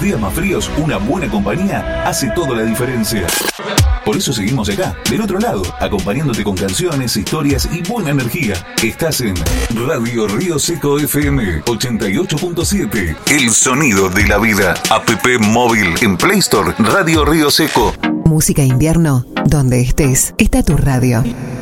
días más fríos, una buena compañía hace toda la diferencia. Por eso seguimos acá, del otro lado, acompañándote con canciones, historias y buena energía. Estás en Radio Río Seco FM 88.7. El sonido de la vida. App móvil en Play Store. Radio Río Seco. Música invierno. Donde estés, está tu radio.